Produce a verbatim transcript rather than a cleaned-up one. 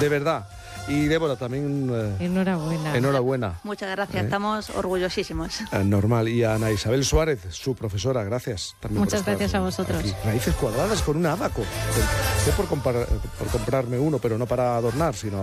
de verdad. Y Débora también... Eh, enhorabuena. Enhorabuena. Muchas gracias, ¿Eh? Estamos orgullosísimos. Eh, normal. Y a Ana Isabel Suárez, su profesora, gracias. También Muchas gracias a vosotros. Aquí. Raíces cuadradas con un abaco. Estoy por, comprar, por comprarme uno, pero no para adornar, sino